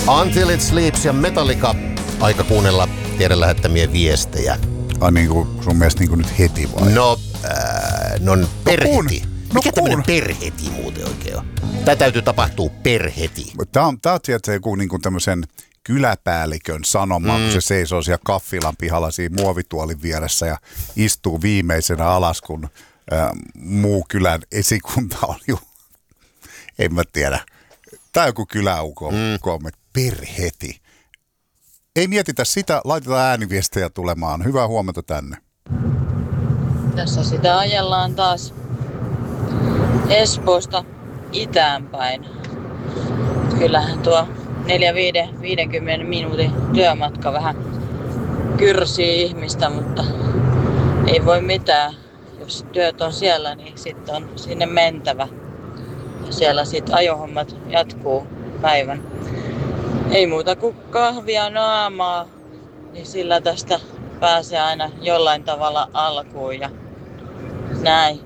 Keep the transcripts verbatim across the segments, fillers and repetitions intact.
Until It Sleeps ja Metallica. Aika kuunnella teidän lähettämiä viestejä. Ai niin kuin sun mielestä niin kuin nyt heti vai? No, äh, no perheti. No Mikä kuun. tämmönen perheti muuten oikein on? Tää täytyy tapahtua perheti. Tää on, tää on tietysti joku niin kuin tämmöisen kyläpäällikön sanoma, mm. kun se seisoo siellä kaffilan pihalla siinä muovituolin vieressä ja istuu viimeisenä alas, kun äh, muu kylän esikunta on jo, en mä tiedä. Tää on joku kyläukon mm. kommentti. Perheti. Ei mietitä sitä, laitetaan ääniviestejä tulemaan. Hyvää huomenta tänne. Tässä sitä ajellaan taas Espoosta itäänpäin. Kyllähän tuo neljä viisikymmentä minuutin työmatka vähän kyrsii ihmistä, mutta ei voi mitään. Jos työt on siellä, niin sitten on sinne mentävä. Ja siellä sitten ajohommat jatkuu päivän. Ei muuta kuin kahvia naamaa, niin sillä tästä pääsee aina jollain tavalla alkuun ja näin.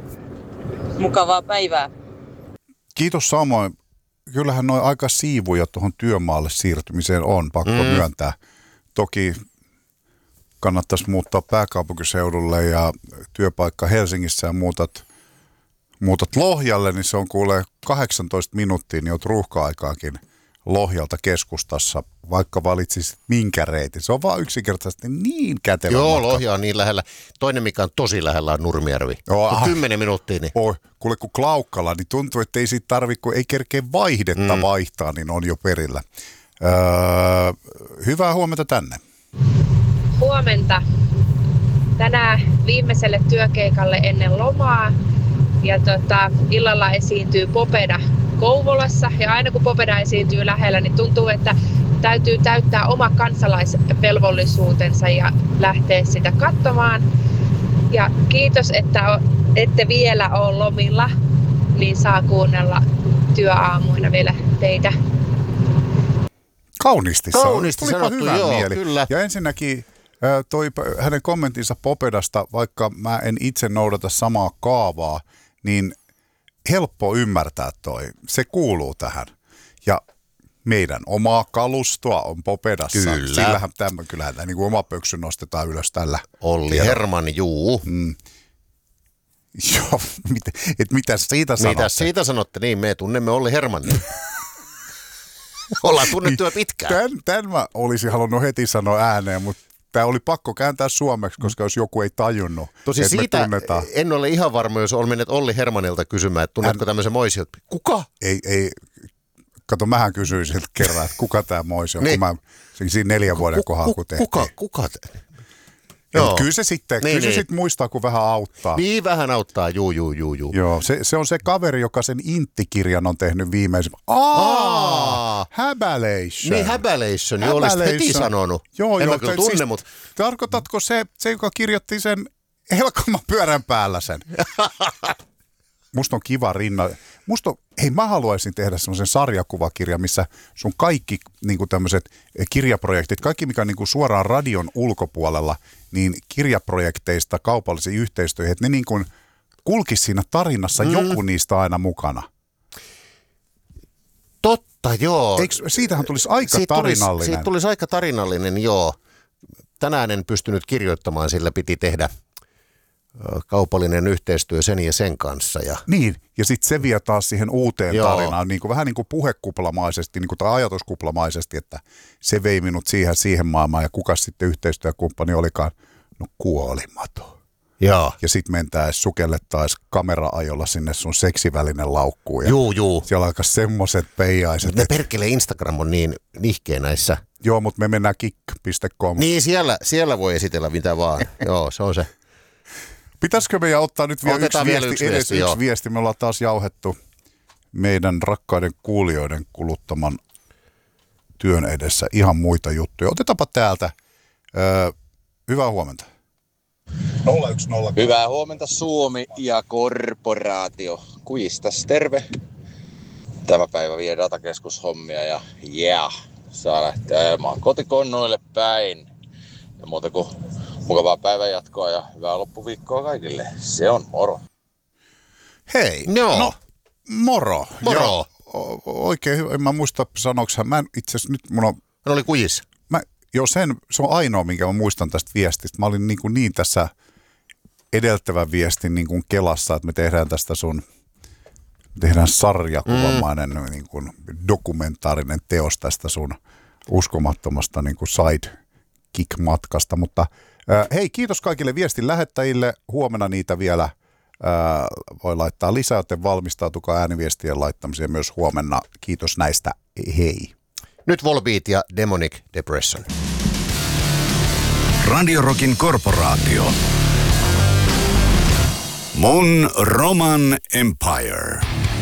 Mukavaa päivää. Kiitos samoin. Kyllähän noin aika siivuja tuohon työmaalle siirtymiseen on, pakko mm. myöntää. Toki kannattaisi muuttaa pääkaupunkiseudulle ja työpaikka Helsingissä ja muutat, muutat Lohjalle, niin se on kuulee kahdeksantoista minuuttia, niin oot ruuhka-aikaakin Lohjalta keskustassa, vaikka valitsisit minkä reitin. Se on vaan yksinkertaisesti niin kätevä Joo, matka. Lohja on niin lähellä. Toinen, mikä on tosi lähellä, on Nurmijärvi. Joo, kun kymmenen minuuttia. Niin. Oi, kuule kun Klaukkala, niin tuntuu, että ei siitä tarvitse, kun ei kerkeä vaihdetta mm. vaihtaa, niin on jo perillä. Öö, hyvää huomenta tänne. Huomenta. Tänään viimeiselle työkeikalle ennen lomaa. Ja tota, illalla esiintyy Popeda Kouvolassa. Ja aina kun Popeda esiintyy lähellä, niin tuntuu, että täytyy täyttää oma kansalaisvelvollisuutensa ja lähteä sitä katsomaan. Ja kiitos, että ette vielä ole lomilla, niin saa kuunnella työaamuina vielä teitä. Kauniisti, Kauniisti sanottu, hyvä joo, mieli. Kyllä. Ja ensinnäkin toi hänen kommenttinsa Popedasta, vaikka mä en itse noudata samaa kaavaa, niin helppo ymmärtää toi. Se kuuluu tähän. Ja meidän omaa kalustoa on Popedassa. Kyllä. Sillähän tämän, kyllähän tämä niin kuin oma pöksy nostetaan ylös tällä. Olli tiedolla. Herman, juu. Mm. Joo, mit, et mitä siitä sanotte? Mitä siitä sanotte? Niin, me tunnemme Olli Hermannin. Ollaan tunnettua pitkään. Tän, tän mä olisin halunnut heti sanoa ääneen, mutta tämä oli pakko kääntää suomeksi, koska jos joku ei tajunnut, Tosi että siitä me tunnetaan. En ole ihan varma, jos olen mennyt Olli Hermanilta kysymään, että tunnetko Hän... tämmöisen Moisiot. Kuka? Ei, ei. Kato, mähän kysyin siltä kerran, että kuka tämä Moisi on, niin. kun mä siinä neljän vuoden ku, kohdalla, kun tehtiin. Kuka? Kuka? Joo. Kyllä se sitten, niin, kyllä se niin. sitten muistaa, kun vähän auttaa. Niin vähän auttaa, juu, juu, juu, juu. Joo, se, se on se kaveri, joka sen Intti-kirjan on tehnyt viimeisen. Aa, Häbälation. Niin, Häbälation, niin olisit heti sanonut. Joo, en joo. mä kyllä tunne, siis, mutta... Tarkoitatko se, se, joka kirjoitti sen Helkaman pyörän päällä sen? Musta on kiva rinna. Musta on, hei mä haluaisin tehdä semmoisen sarjakuvakirjan, missä sun kaikki niinku tämmöiset kirjaprojektit, kaikki mikä on niinku suoraan radion ulkopuolella, niin kirjaprojekteista kaupallisiin yhteistyöihin, että ne niin kuin kulkisi siinä tarinassa mm. joku niistä aina mukana. Totta, joo. Eikö, siitähän tulisi aika siitä tarinallinen. Tulisi, siitä tulisi aika tarinallinen, joo. Tänään en pystynyt kirjoittamaan, sillä piti tehdä kaupallinen yhteistyö sen ja sen kanssa. Ja... Niin, ja sitten se vie taas siihen uuteen Joo. tarinaan, niin kuin, vähän niin kuin puhekuplamaisesti niin kuin, tai ajatuskuplamaisesti, että se vei minut siihen siihen maailmaan ja kuka sitten yhteistyökumppani olikaan, no kuolimaton. Joo. Ja sitten mentäis sukellettaisiin kamera-ajolla sinne sun seksivälinen laukkuun. Ja juu, juu. siellä alkaa semmoiset peijaiset. Ne perkele Instagram on niin nihkeä näissä. Joo, mutta me mennään kick piste com. Niin, siellä, siellä voi esitellä mitä vaan. Joo, se on se. Pitäisikö meidän ottaa nyt vielä Otetaan yksi vielä viesti, yksi edes viesti, yksi viesti. Me ollaan taas jauhettu meidän rakkaiden kuulijoiden kuluttaman työn edessä ihan muita juttuja. Otetaanpa täältä. Öö, hyvää huomenta. nolla yksi nolla Hyvää huomenta Suomi ja korporaatio. Kuistas terve. Tämä päivä vie datakeskushommia ja yeah, saa lähteä ajamaan kotikonnoille päin. Ja muuta kuin mukavaa päivänjatkoa ja hyvää loppuviikkoa kaikille. Se on moro. Hei, no, no moro. Moro. oikein hyvä. En mä muista sanoksi hän. Mä en itse asiassa nyt mun on... Hän oli kujis. Mä, joo, sen, se on ainoa, minkä mä muistan tästä viestistä. Mä olin niin, kuin niin tässä edeltävän viestin niin kuin kelassa, että me tehdään tästä sun... Tehdään sarjakuvamainen mm. niin kuin dokumentaarinen teos tästä sun uskomattomasta niin kuin sidekick-matkasta. Mutta äh, hei, kiitos kaikille viestin lähettäjille. Huomenna niitä vielä äh, voi laittaa lisää, joten valmistautukaa ääniviestien laittamiseen myös huomenna. Kiitos näistä. Hei. Nyt Volbeat ja Demonic Depression. Radio Rockin korporaatio. Mon Roman Empire.